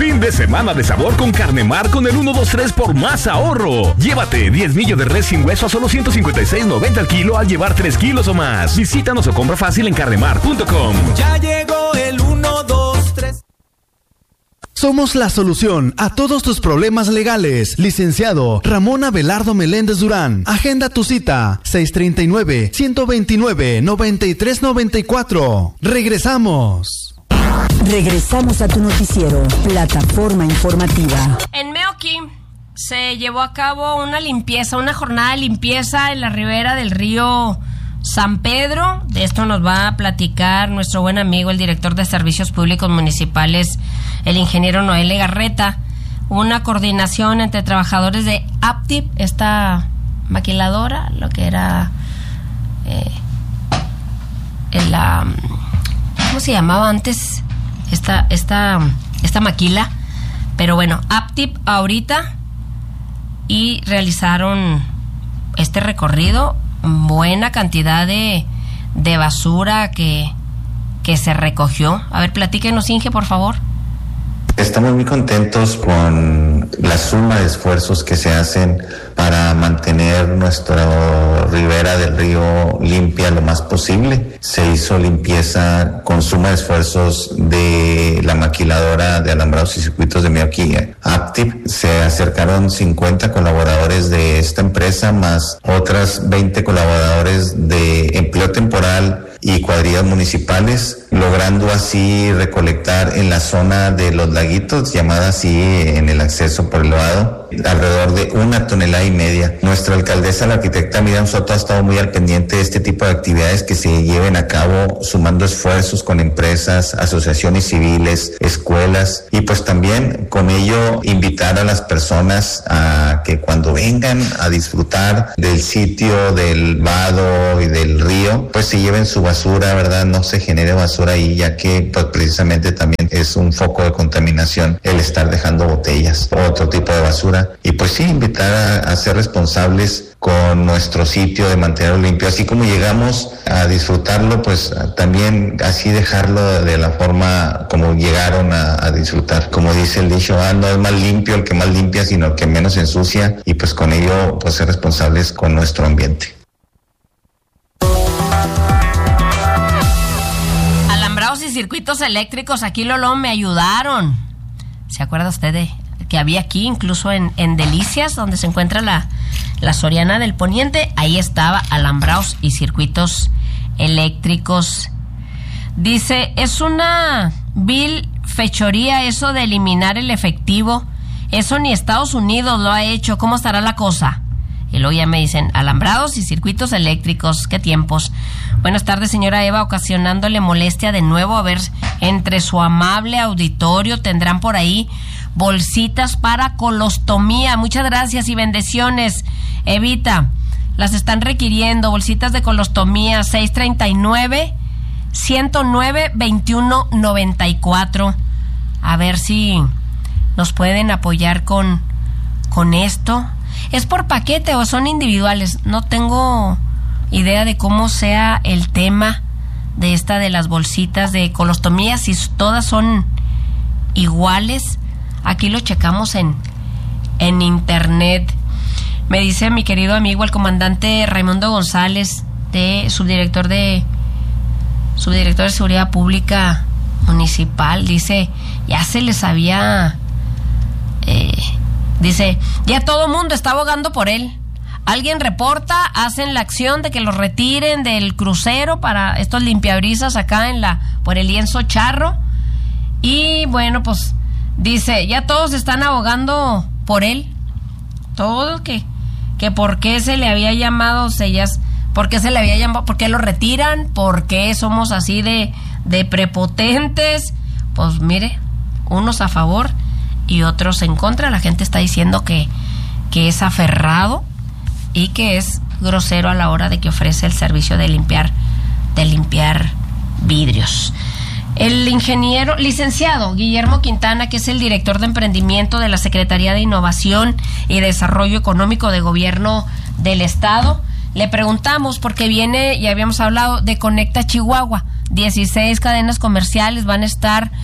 Fin de semana de sabor con Carnemar con el 1, 2, 3 por más ahorro. Llévate 10 millos de res sin hueso a solo $156.90 al kilo al llevar 3 kilos o más. Visítanos o compra fácil en carnemar.com. Ya llegó el 1, 2, 3. Somos la solución a todos tus problemas legales. Licenciado Ramón Abelardo Meléndez Durán. Agenda tu cita 639-129-9394. Regresamos. Regresamos a tu noticiero, Plataforma Informativa. En Meoqui se llevó a cabo una jornada de limpieza en la ribera del río San Pedro. De esto nos va a platicar nuestro buen amigo, el director de Servicios Públicos Municipales, el ingeniero Noel Legarreta. Una coordinación entre trabajadores de Aptip, esta maquiladora, lo que era ¿cómo se llamaba antes? Esta maquila, pero bueno, Aptip ahorita, y realizaron este recorrido. Buena cantidad de basura que se recogió. A ver, platíquenos, Inge, por favor. Estamos muy contentos con la suma de esfuerzos que se hacen para mantener nuestra ribera del río limpia lo más posible. Se hizo limpieza con suma de esfuerzos de la maquiladora de alambrados y circuitos de Meoqui, Aptip. Se acercaron 50 colaboradores de esta empresa, más otras 20 colaboradores de empleo temporal y cuadrillas municipales, logrando así recolectar en la zona de los laguitos, llamada así en el acceso por el vado, alrededor de 1,5 toneladas. Nuestra alcaldesa, la arquitecta Miriam Soto, ha estado muy al pendiente de este tipo de actividades que se lleven a cabo, sumando esfuerzos con empresas, asociaciones civiles, escuelas, y pues también con ello invitar a las personas a que cuando vengan a disfrutar del sitio del vado y del río, pues se lleven su basura, ¿verdad? No se genere basura ahí, ya que pues precisamente también es un foco de contaminación el estar dejando botellas o otro tipo de basura. Y pues sí, invitar a ser responsables con nuestro sitio, de mantenerlo limpio. Así como llegamos a disfrutarlo, pues también así dejarlo de la forma como llegaron a disfrutar. Como dice el dicho, no es más limpio el que más limpia, sino el que menos ensucia, y pues con ello pues ser responsables con nuestro ambiente. Alambrados y circuitos eléctricos, aquí Lolo me ayudaron. ¿Se acuerda usted de que había aquí, incluso en Delicias, donde se encuentra la Soriana del Poniente? Ahí estaba alambrados y circuitos eléctricos. Dice, es una vil fechoría eso de eliminar el efectivo. Eso ni Estados Unidos lo ha hecho. ¿Cómo estará la cosa? Y luego ya me dicen, alambrados y circuitos eléctricos, qué tiempos. Buenas tardes, señora Eva, ocasionándole molestia de nuevo. A ver, entre su amable auditorio tendrán por ahí bolsitas para colostomía. Muchas gracias y bendiciones, Evita. Las están requiriendo, bolsitas de colostomía, 639-109-2194. A ver si nos pueden apoyar con esto. ¿Es por paquete o son individuales? No tengo idea de cómo sea el tema de esta de las bolsitas de colostomía, si todas son iguales. Aquí lo checamos en internet. Me dice mi querido amigo el comandante Raimundo González, subdirector de Seguridad Pública Municipal, dice, ya se les había... dice, ya todo mundo está abogando por él. Alguien reporta, hacen la acción de que los retiren del crucero para estos limpiabrisas acá por el lienzo Charro. Y bueno, pues dice, ya todos están abogando por él. Todos que por qué se le había llamado sellas, por qué se le había llamado, por qué lo retiran, por qué somos así de prepotentes. Pues mire, unos a favor y otros en contra. La gente está diciendo que es aferrado y que es grosero a la hora de que ofrece el servicio de limpiar vidrios. El ingeniero licenciado Guillermo Quintana, que es el director de emprendimiento de la Secretaría de Innovación y Desarrollo Económico de Gobierno del Estado, le preguntamos porque viene, ya habíamos hablado de Conecta Chihuahua, 16 cadenas comerciales van a estar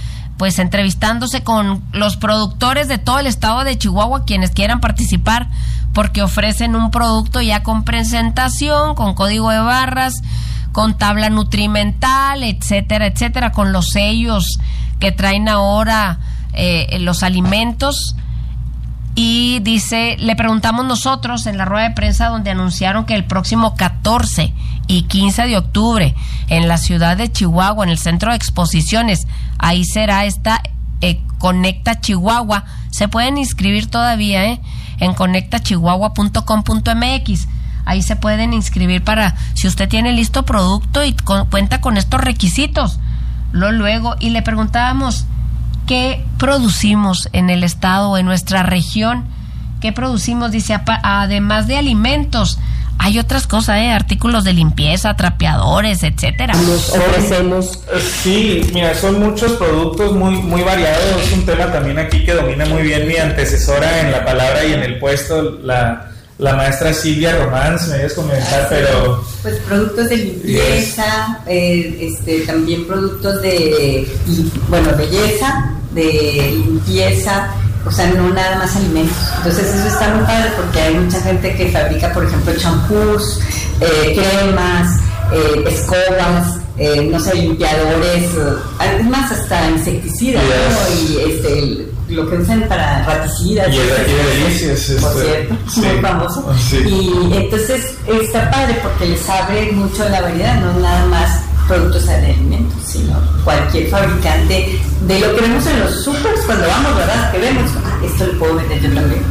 pues entrevistándose con los productores de todo el estado de Chihuahua, quienes quieran participar, porque ofrecen un producto ya con presentación, con código de barras, con tabla nutrimental, etcétera, etcétera, con los sellos que traen ahora los alimentos. Y dice, le preguntamos nosotros en la rueda de prensa donde anunciaron que el próximo 14 y 15 de octubre en la ciudad de Chihuahua, en el centro de exposiciones, ahí será esta Conecta Chihuahua. Se pueden inscribir todavía en conectachihuahua.com.mx. Ahí se pueden inscribir para, si usted tiene listo producto y cuenta con estos requisitos. Luego, y le preguntábamos, ¿qué producimos en el estado, en nuestra región? ¿Qué producimos? Dice, además de alimentos, hay otras cosas, artículos de limpieza, trapeadores, etcétera. Nos ofrecemos. Sí, mira, son muchos productos muy variados. Es un tema también aquí que domina muy bien mi antecesora en la palabra y en el puesto, la maestra Silvia Román. Se me debes comentar, pero... Pues productos de limpieza, también productos de belleza, de limpieza, o sea, no nada más alimentos. Entonces eso está muy padre porque hay mucha gente que fabrica, por ejemplo, champús, cremas, escobas, limpiadores, además hasta insecticidas, ¿no? Y lo que usan para raticidas. Y el de aquí de Delicias, por cierto, sí, muy famoso. Sí. Y entonces está padre porque les abre mucho la variedad, no nada más productos de alimentos, sino cualquier fabricante de lo que vemos en los supers cuando vamos, ¿verdad? Que vemos, esto lo puedo meter yo también.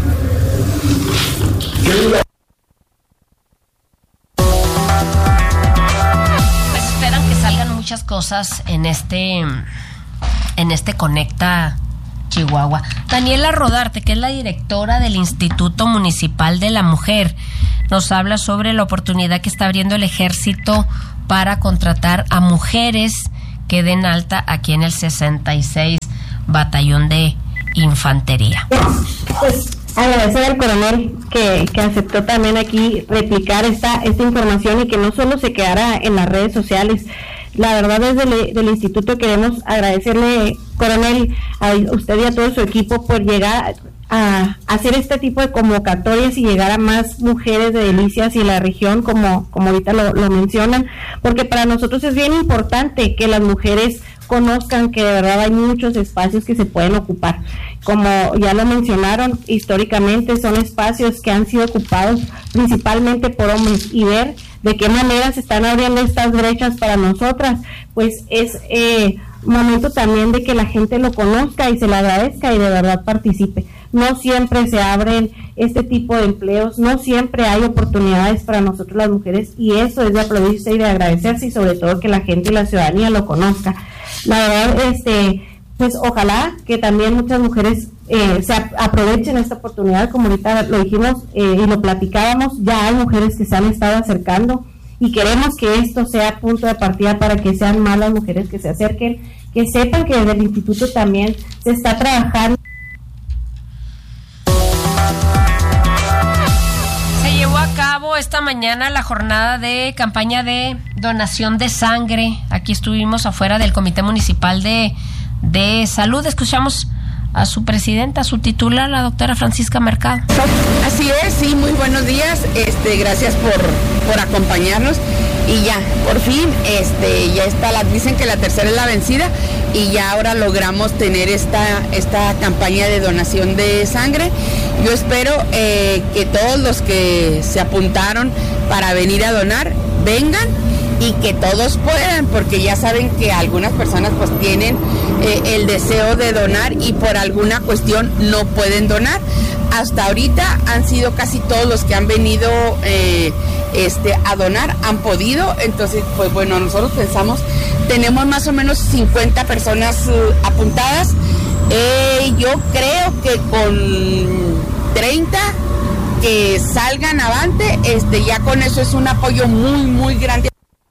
Pues esperan que salgan muchas cosas en este Conecta Chihuahua. Daniela Rodarte, que es la directora del Instituto Municipal de la Mujer, nos habla sobre la oportunidad que está abriendo el Ejército para contratar a mujeres que den alta aquí en el 66 Batallón de Infantería. Pues agradecer al coronel que aceptó también aquí replicar esta información y que no solo se quedara en las redes sociales. La verdad, desde el instituto queremos agradecerle, coronel, a usted y a todo su equipo por llegar a hacer este tipo de convocatorias y llegar a más mujeres de Delicias y la región, como ahorita lo mencionan, porque para nosotros es bien importante que las mujeres conozcan que de verdad hay muchos espacios que se pueden ocupar. Como ya lo mencionaron, históricamente son espacios que han sido ocupados principalmente por hombres, y ver de qué manera se están abriendo estas brechas para nosotras, pues es momento también de que la gente lo conozca y se le agradezca y de verdad participe. No siempre se abren este tipo de empleos, no siempre hay oportunidades para nosotros las mujeres, y eso es de aplaudirse y de agradecerse, y sobre todo que la gente y la ciudadanía lo conozca. La verdad, pues ojalá que también muchas mujeres se aprovechen esta oportunidad, como ahorita lo dijimos y lo platicábamos, ya hay mujeres que se han estado acercando y queremos que esto sea punto de partida para que sean más las mujeres que se acerquen, que sepan que desde el instituto también se está trabajando. Se llevó a cabo esta mañana la jornada de campaña de donación de sangre. Aquí estuvimos afuera del Comité Municipal de Salud. Escuchamos a su presidenta, a su titular, la doctora Francisca Mercado. Así es, sí, muy buenos días, gracias por acompañarnos, y ya, por fin, ya está, dicen que la tercera es la vencida, y ya ahora logramos tener esta campaña de donación de sangre. Yo espero que todos los que se apuntaron para venir a donar, vengan, y que todos puedan, porque ya saben que algunas personas pues tienen el deseo de donar y por alguna cuestión no pueden donar. Hasta ahorita han sido casi todos los que han venido a donar, han podido. Entonces, pues bueno, nosotros pensamos, tenemos más o menos 50 personas apuntadas. Yo creo que con 30 que salgan avante, ya con eso es un apoyo muy, muy grande.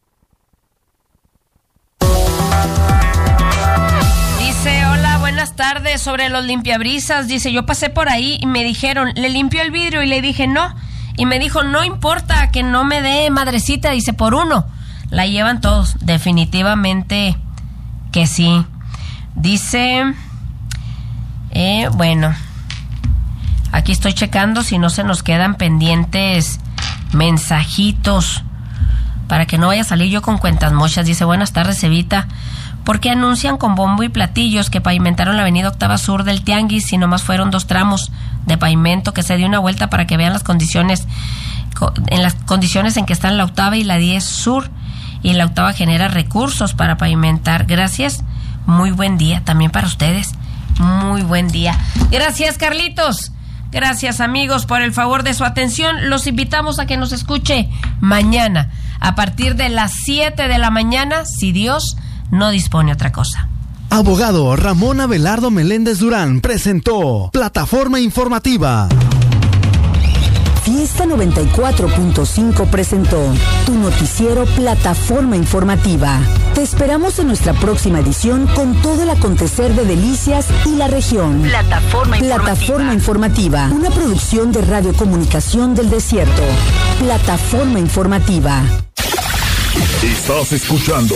Buenas tardes, sobre los limpiabrisas, dice, yo pasé por ahí y me dijeron, le limpio el vidrio, y le dije no, y me dijo, no importa que no me dé madrecita, dice, por uno, la llevan todos, definitivamente que sí. Dice, bueno, aquí estoy checando si no se nos quedan pendientes mensajitos para que no vaya a salir yo con cuentas mochas. Dice, buenas tardes, Evita. ¿Por qué anuncian con bombo y platillos que pavimentaron la avenida Octava Sur del Tianguis si nomás fueron 2 tramos de pavimento? Que se dio una vuelta para que vean las condiciones en que están la Octava y la 10 Sur, y la Octava genera recursos para pavimentar. Gracias, muy buen día también para ustedes, muy buen día. Gracias, Carlitos. Gracias, amigos, por el favor de su atención. Los invitamos a que nos escuche mañana a partir de las 7 de la mañana, si Dios no dispone otra cosa. Abogado Ramón Abelardo Meléndez Durán presentó Plataforma Informativa. Fiesta 94.5 presentó tu noticiero Plataforma Informativa. Te esperamos en nuestra próxima edición con todo el acontecer de Delicias y la región. Plataforma Informativa, una producción de Radiocomunicación del Desierto. Plataforma Informativa. Estás escuchando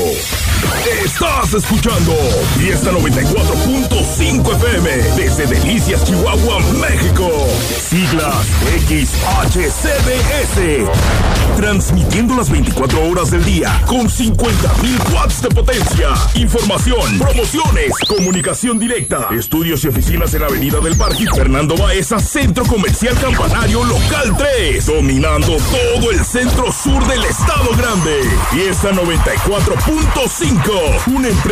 Fiesta 94.5 FM desde Delicias, Chihuahua, México. Siglas XHCBS. Transmitiendo las 24 horas del día con 50,000 watts de potencia. Información, promociones, comunicación directa. Estudios y oficinas en Avenida del Parque Fernando Baeza, Centro Comercial Campanario Local 3. Dominando todo el centro sur del Estado Grande. Fiesta 94.5. Una empresa